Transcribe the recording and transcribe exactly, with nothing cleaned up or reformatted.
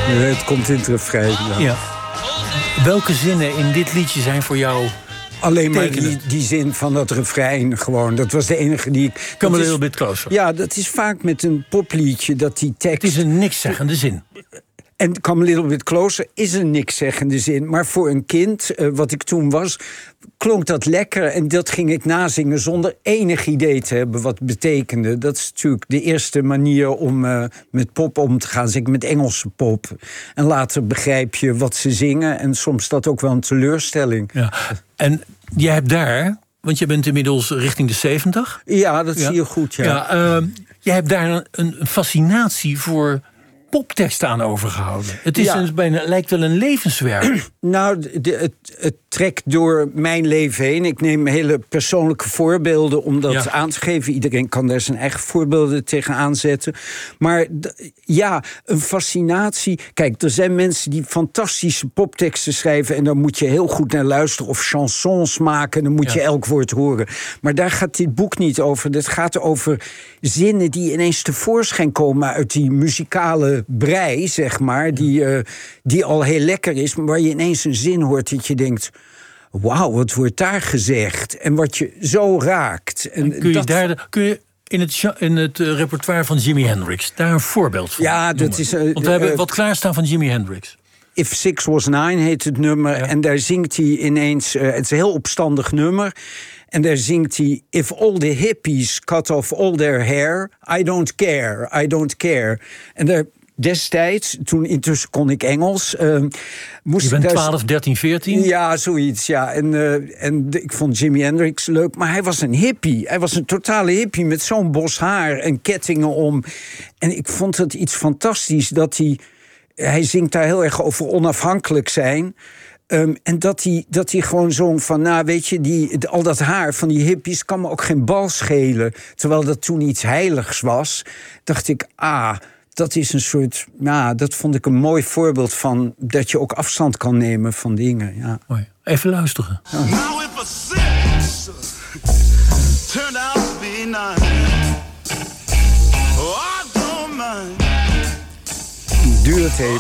Het komt in het refrein. Ja. Ja. Welke zinnen in dit liedje zijn voor jou... Alleen maar die, die zin van dat refrein gewoon. Dat was de enige die ik... Come a little bit closer. Ja, dat is vaak met een popliedje dat die tekst... Het is een nikszeggende zin. En Come a little bit closer is een nikszeggende zin. Maar voor een kind, uh, wat ik toen was, klonk dat lekker. En dat ging ik nazingen zonder enig idee te hebben wat het betekende. Dat is natuurlijk de eerste manier om uh, met pop om te gaan. Zeker met Engelse pop. En later begrijp je wat ze zingen. En soms is dat ook wel een teleurstelling. Ja. En jij hebt daar... Want je bent inmiddels richting de zeventig. Ja, dat ja. zie je goed, ja. ja uh, jij hebt daar een, een fascinatie voor popteksten aan overgehouden. Het is ja. een, bijna, lijkt wel een levenswerk. Nou, de, het, het trekt door mijn leven heen. Ik neem hele persoonlijke voorbeelden om dat ja. aan te geven. Iedereen kan daar zijn eigen voorbeelden tegen aanzetten. Maar d- ja, een fascinatie. Kijk, er zijn mensen die fantastische popteksten schrijven... en daar moet je heel goed naar luisteren. Of chansons maken, dan moet ja. je elk woord horen. Maar daar gaat dit boek niet over. Het gaat over zinnen die ineens tevoorschijn komen... uit die muzikale brei, zeg maar, die, uh, die al heel lekker is... maar waar je ineens een zin hoort dat je denkt... wauw, wat wordt daar gezegd? En wat je zo raakt. En en kun je dat... daar... Kun je in het, in het uh, repertoire van Jimi Hendrix daar een voorbeeld van Ja, noemen? dat is... Uh, Want we hebben uh, wat klaarstaan van Jimi Hendrix. If Six Was Nine heet het nummer. Ja. En daar zingt hij ineens... Uh, het is een heel opstandig nummer... En daar zingt hij... If all the hippies cut off all their hair... I don't care, I don't care. En daar... Destijds, toen intussen kon ik Engels. Uh, moest je bent daar... twaalf, dertien, veertien? Ja, zoiets, ja. En, uh, en de, ik vond Jimi Hendrix leuk, maar hij was een hippie. Hij was een totale hippie met zo'n bos haar en kettingen om. En ik vond het iets fantastisch dat hij... Hij zingt daar heel erg over onafhankelijk zijn... Um, en dat hij, dat hij gewoon zong van, nou weet je, die, al dat haar van die hippies kan me ook geen bal schelen. Terwijl dat toen iets heiligs was, dacht ik, ah, dat is een soort, nou, dat vond ik een mooi voorbeeld van dat je ook afstand kan nemen van dingen. Ja. Mooi. Even luisteren. Ja. Duurtape.